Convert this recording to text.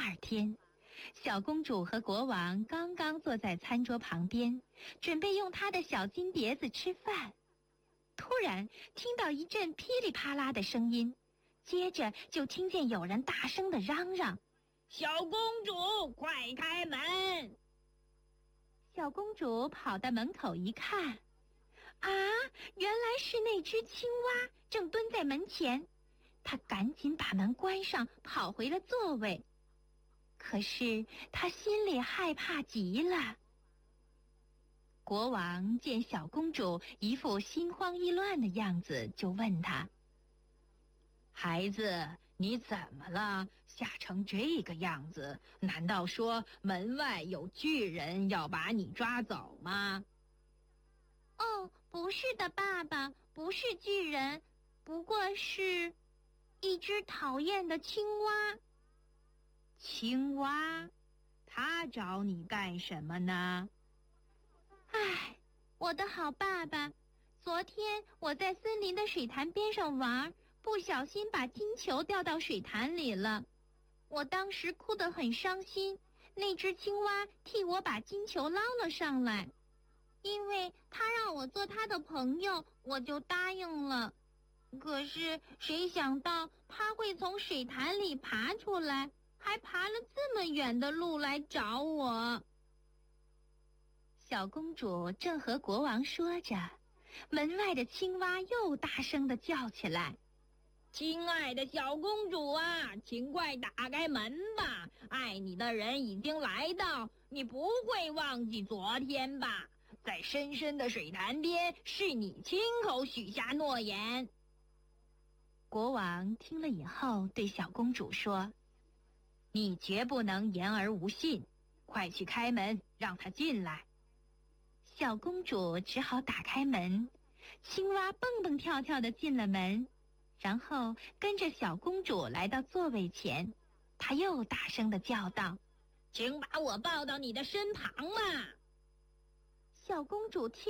二天，小公主和国王刚刚坐在餐桌旁边，准备用她的小金碟子吃饭，突然听到一阵噼里啪啦的声音，接着就听见有人大声地嚷嚷：“ 小公主，快开门！” 小公主跑到门口一看，啊，原来是那只青蛙正蹲在门前。她赶紧把门关上，跑回了座位。可是她心里害怕极了。国王见小公主一副心慌意乱的样子，就问她：“孩子，你怎么了？吓成这个样子？难道说门外有巨人要把你抓走吗？”“ 哦，不是的，爸爸，不是巨人，不过是一只讨厌的青蛙。”“ 青蛙？它找你干什么呢？”“ 唉，我的好爸爸，昨天我在森林的水潭边上玩，不小心把金球掉到水潭里了。我当时哭得很伤心，那只青蛙替我把金球捞了上来。因为他让我做他的朋友，我就答应了。可是谁想到他会从水潭里爬出来，还爬了这么远的路来找我。” 小公主正和国王说着，门外的青蛙又大声地叫起来：“ 亲爱的小公主啊，请快打开门吧！爱你的人已经来到，你不会忘记昨天吧？在深深的水潭边，是你亲口许下诺言。” 国王听了以后对小公主说：“你绝不能言而无信，快去开门，让他进来。”小公主只好打开门，青蛙蹦蹦跳跳地进了门，然后跟着小公主来到座位前，她又大声地叫道：“ 请把我抱到你的身旁嘛！” 小公主听